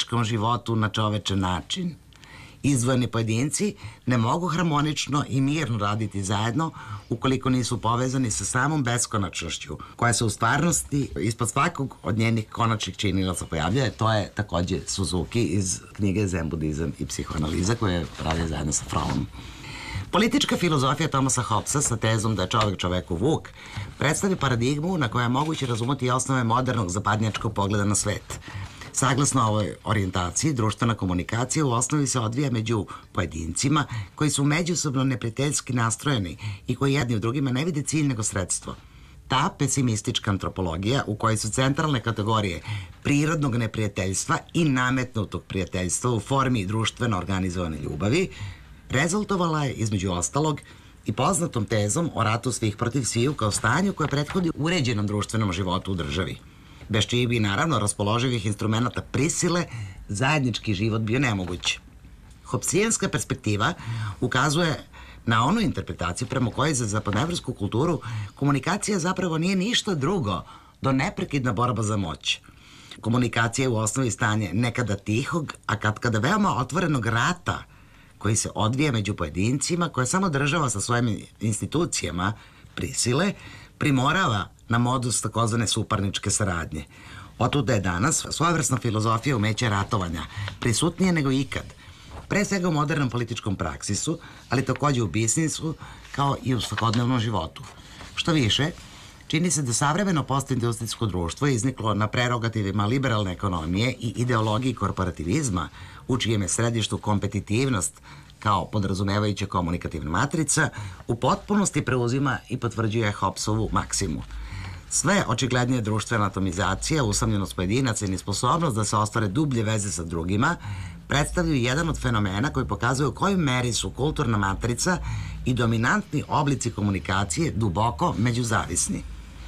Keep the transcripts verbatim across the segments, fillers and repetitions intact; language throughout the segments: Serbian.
zajedničkom životu na čovečan način. Izdvojeni pojedinci ne mogu harmonično i mirno raditi zajedno ukoliko nisu povezani sa samom beskonačnošću, koja se u stvarnosti ispod svakog od njenih konačnih činilaca pojavljuje. To je takođe Suzuki iz knjige Zen budizam i psihoanaliza, koje je radio zajedno sa Frommom. Politička filozofija Thomasa Hobbesa sa tezom da je čovek čoveku vuk predstavlja paradigmu na kojoj je moguće razumeti i osnove modernog zapadnjačkog pogleda na svet. Saglasno ovoj orijentaciji, društvena komunikacija u osnovi se odvija među pojedincima koji su međusobno neprijateljski nastrojeni i koji jedni u drugima ne vide cilj nego sredstvo. Ta pesimistička antropologija, u kojoj su centralne kategorije prirodnog neprijateljstva i nametnutog prijateljstva u formi društveno organizovane ljubavi, rezultovala je, između ostalog, i poznatom tezom o ratu svih protiv sviju kao stanju koje prethodi uređenom društvenom životu u državi, bez čiji bi, naravno, raspoloživih instrumenta prisile zajednički život bio nemoguć. Hobbesijanska perspektiva ukazuje na onu interpretaciju prema kojoj za zapadnoevropsku kulturu komunikacija zapravo nije ništa drugo do neprekidna borba za moć. Komunikacija je u osnovi stanje nekada tihog, a katkada veoma otvorenog rata koji se odvija među pojedincima, koje samo država sa svojim institucijama prisile primorava na modus takozvane suparničke saradnje. Otuda je danas svojevrsna filozofija umeća ratovanja prisutnije nego ikad, pre svega u modernom političkom praksisu, ali takođe u biznisu kao i u svakodnevnom životu. Što više, čini se da savremeno postindustrijsko društvo je izniklo na prerogativima liberalne ekonomije i ideologiji korporativizma, u čijem je središtu kompetitivnost kao podrazumevajuća komunikativna matrica, u potpunosti preuzima i potvrđuje Hobbesovu maksimu. Sve očiglednije društvena atomizacija, usamljenost pojedinaca i nesposobnost da se ostvare dublje veze sa drugima predstavljaju jedan od fenomena koji pokazuju u kojoj meri su kulturna matrica i dominantni oblici komunikacije duboko međuzavisni.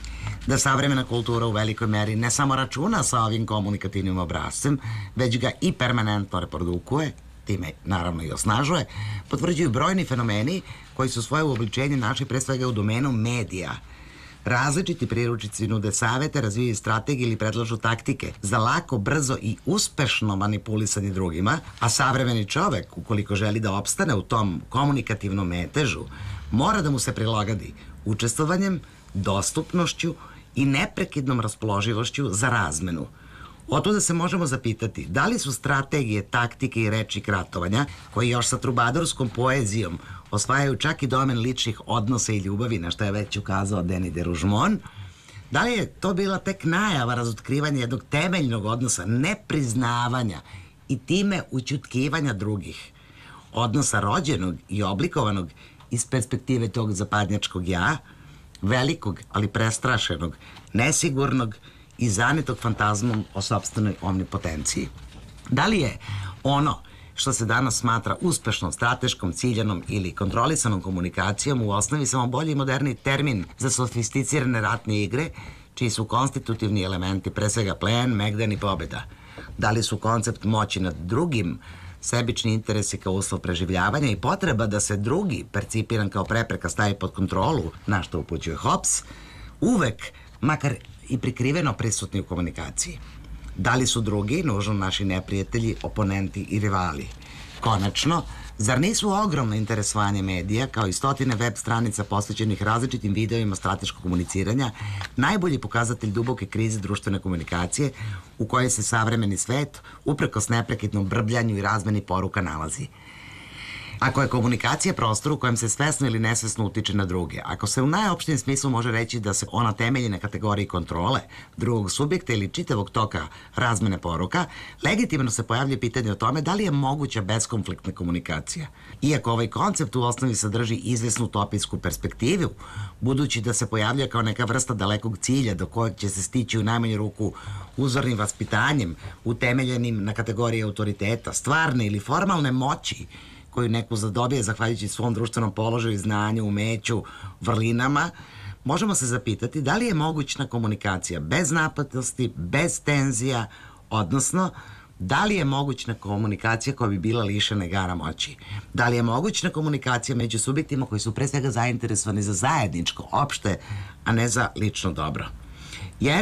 Da savremena kultura u velikoj meri ne samo računa sa ovim komunikativnim obrazcem, već ga i permanentno reprodukuje, time naravno i osnažuje, potvrđuju brojni fenomeni koji su svoje uobličenje našli pre svega u domenu medija. Različiti priručnici nude savete, razvijaju strategije ili predlažu taktike za lako, brzo i uspešno manipulisanje drugima, a savremeni čovek, ukoliko želi da opstane u tom komunikativnom metežu, mora da mu se prilagodi učestvovanjem, dostupnošću i neprekidnom raspoloživošću za razmenu. Otuda se možemo zapitati da li su strategije, taktike i rečnik ratovanja, koji još sa trubadorskom poezijom osvajaju čak i domen ličnih odnosa i ljubavi, na što je već ukazao Denis de Rougemont, da li je to bila tek najava razotkrivanja jednog temeljnog odnosa nepriznavanja i time ućutkivanja drugih, odnosa rođenog i oblikovanog iz perspektive tog zapadnjačkog ja, velikog, ali prestrašenog, nesigurnog i zanetog fantazmom o sopstvenoj omnipotenciji. Da li je ono što se danas smatra uspešnom, strateškom, ciljanom ili kontrolisanom komunikacijom u osnovi samo bolji i moderni termin za sofisticirane ratne igre, čiji su konstitutivni elementi pre svega plen, megdan i pobeda? Da li su koncept moći nad drugim, sebični interesi kao uslov preživljavanja i potreba da se drugi, percipiran kao prepreka, stavi pod kontrolu, na što upućuje Hobbes, uvek, makar i prikriveno prisutni u komunikaciji? Da li su drugi nužno naši neprijatelji, oponenti i rivali? Konačno, zar nisu ogromno interesovanje medija, kao i stotine web stranica posvećenih različitim videovima strateškog komuniciranja, najbolji pokazatelj duboke krize društvene komunikacije u kojoj se savremeni svet, uprkos neprekidnom brbljanju i razmeni poruka, nalazi? Ako je komunikacija prostor u kojem se svesno ili nesvesno utiče na druge, ako se u najopštijem smislu može reći da se ona temelji na kategoriji kontrole drugog subjekta ili čitavog toka razmene poruka, legitimno se pojavlja pitanje o tome da li je moguća beskonfliktna komunikacija. Iako ovaj koncept u osnovi sadrži izvesnu utopijsku perspektivu, budući da se pojavlja kao neka vrsta dalekog cilja do kojeg će se stići u najmanju ruku uzornim vaspitanjem, utemeljenim na kategoriji autoriteta, stvarne ili formalne moći, koju neko zadobije zahvaljujući svom društvenom položaju, znanju, umeću, vrlinama, možemo se zapitati da li je mogućna komunikacija bez napetosti, bez tenzija, odnosno da li je mogućna komunikacija koja bi bila lišena igara moći? Da li je mogućna komunikacija među subjektima koji su pre svega zainteresovani za zajedničko, opšte, a ne za lično dobro? Jer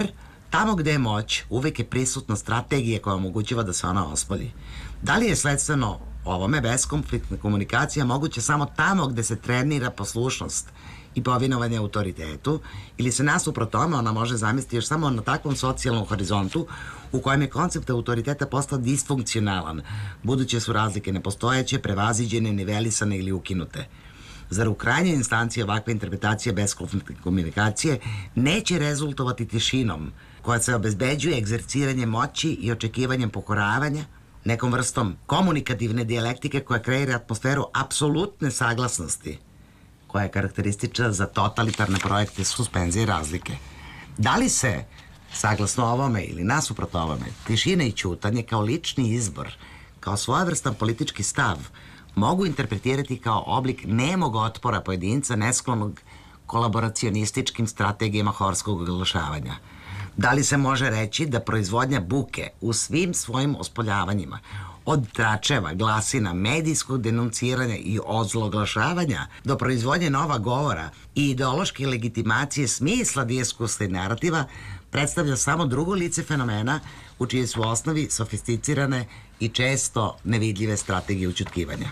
Tamo gde je moć, uvek je prisutna strategija koja omogućava da se ona ospolji. Da li je sledstveno ovome beskonfliktna komunikacija moguća samo tamo gde se trenira poslušnost i povinovanje autoritetu, ili se nasuprot tome ona može zamisliti još samo na takvom socijalnom horizontu u kojem je koncept autoriteta postao disfunkcionalan, buduće su razlike nepostojeće, prevaziđene, nivelisane ili ukinute. Zar u krajnjoj instanciji ovakva interpretacija beskonfliktne komunikacije neće rezultovati tišinom koja se obezbeđuje egzerciranjem moći i očekivanjem pokoravanja, nekom vrstom komunikativne dijalektike koja kreira atmosferu apsolutne saglasnosti, koja je karakteristična za totalitarne projekte suspenzije razlike? Da li se, saglasno ovome ili nasuprot ovome, tišina i ćutanje kao lični izbor, kao svojevrstan politički stav, mogu interpretirati kao oblik nemog otpora pojedinca nesklonog kolaboracionističkim strategijama horskog oglašavanja? Da li se može reći da proizvodnja buke u svim svojim ospoljavanjima, od tračeva, glasina, medijskog denunciranja i ozloglašavanja do proizvodnje nova govora i ideološke legitimacije smisla diskursa i narativa, predstavlja samo drugo lice fenomena u čiji su osnovi sofisticirane i često nevidljive strategije ućutkivanja?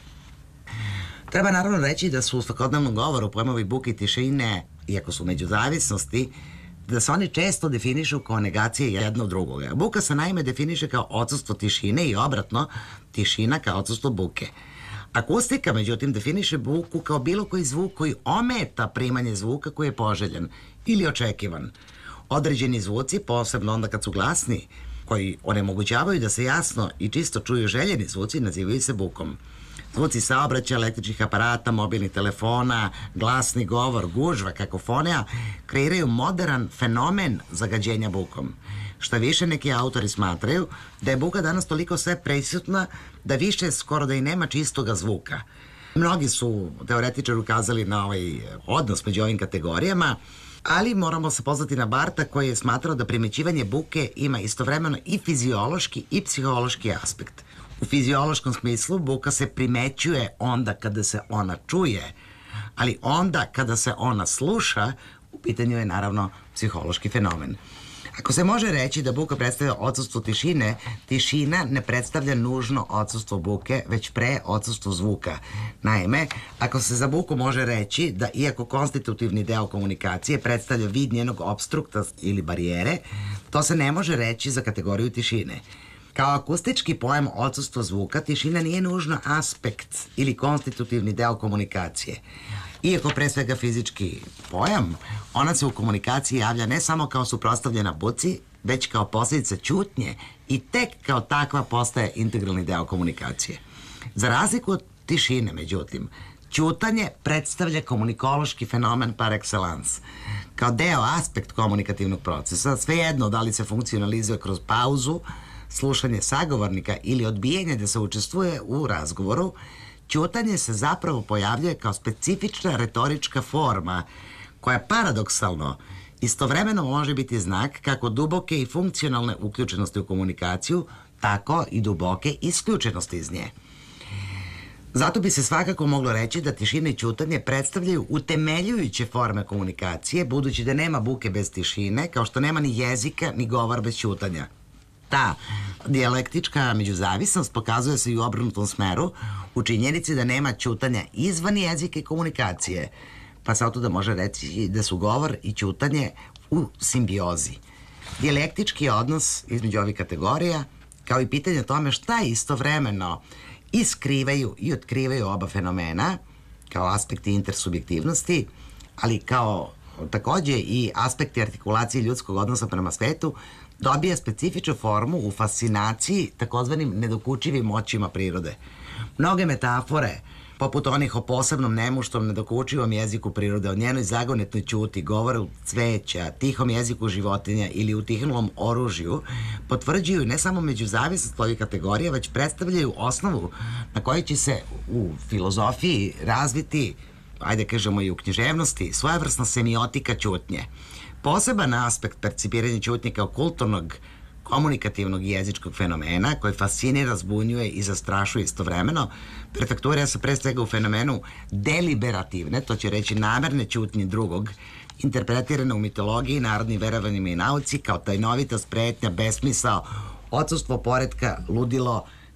Treba naravno reći da su u svakodnevnom govoru pojmovi buke i tišine, iako su međuzavisnosti, da se oni često definišu kao negacije jedno drugoga. Buka se naime definiše kao odsustvo tišine i obratno, tišina kao odsustvo buke. Akustika, međutim, definiše buku kao bilo koji zvuk koji ometa primanje zvuka koji je poželjen ili očekivan. Određeni zvuci, posebno onda kad su glasni, koji onemogućavaju da se jasno i čisto čuju željeni zvuci, nazivaju se bukom. Zvuci saobraćaja, električnih aparata, mobilnih telefona, glasni govor, gužva, kakofonija kreiraju modern fenomen zagađenja bukom. Šta više, neki autori smatraju da je buka danas toliko sve prisutna da više skoro da i nema čistoga zvuka. Mnogi su teoretičari ukazali na ovaj odnos među ovim kategorijama, ali moramo se pozvati na Barta koji je smatrao da primećivanje buke ima istovremeno i fiziološki i psihološki aspekt. U fiziološkom smislu buka se primećuje onda kada se ona čuje, ali onda kada se ona sluša, u pitanju je naravno psihološki fenomen. Ako se može reći da buka predstavlja odsustvo tišine, tišina ne predstavlja nužno odsustvo buke, već pre odsustvo zvuka. Naime, ako se za buku može reći da iako konstitutivni deo komunikacije predstavlja vid njenog opstrukta ili barijere, to se ne može reći za kategoriju tišine. Kao akustički pojam odsustvo zvuka, tišina nije nužno aspekt ili konstitutivni deo komunikacije. Iako pre svega fizički pojam, ona se u komunikaciji javlja ne samo kao suprotstavljena buci, već kao posljedica ćutnje i tek kao takva postaje integralni deo komunikacije. Za razliku od tišine, međutim, ćutanje predstavlja komunikološki fenomen par excellence. Kao deo, aspekt komunikativnog procesa, svejedno da li se funkcionalizuje kroz pauzu, slušanje sagovornika ili odbijanje da se učestvuje u razgovoru, ćutanje se zapravo pojavljuje kao specifična retorička forma koja paradoksalno istovremeno može biti znak kako duboke i funkcionalne uključenosti u komunikaciju, tako i duboke isključenosti iz nje. Zato bi se svakako moglo reći da tišina i ćutanje predstavljaju utemeljujuće forme komunikacije, budući da nema buke bez tišine, kao što nema ni jezika ni govor bez ćutanja. Ta dijalektička međuzavisnost pokazuje se i u obrnutom smeru, u činjenici da nema ćutanja izvan jezika i komunikacije, pa se otuda može reći da su govor i ćutanje u simbiozi. Dijalektički odnos između ovih kategorija, kao i pitanje o tome šta istovremeno i skrivaju i otkrivaju oba fenomena, kao aspekti intersubjektivnosti, ali kao takođe i aspekti artikulacije ljudskog odnosa prema svetu, dobija specifičnu formu u fascinaciji takozvanim nedokučivim moćima prirode. Mnoge metafore, poput onih o posebnom nemuštom nedokučivom jeziku prirode, o njenoj zagonetnoj ćuti, govoru cveća, tihom jeziku životinja ili utihnulom oružju, potvrđuju ne samo međuzavisnost ovih kategorija, već predstavljaju osnovu na kojoj će se u filozofiji razviti, ajde kažemo i u književnosti, svojevrsna semiotika ćutnje. Poseban aspekt percipiranja ćutnje kao kulturnog, komunikativnog i jezičkog fenomena koji fascinira, zbunjuje i zastrašuje istovremeno, perfektura se pre svega u fenomenu deliberativne, to će reći namerne ćutnje drugog, interpretirane u mitologiji, narodnim verovanjima i nauci kao tajnovitost, pretnja, besmisao, odsustvo poretka, ludilo,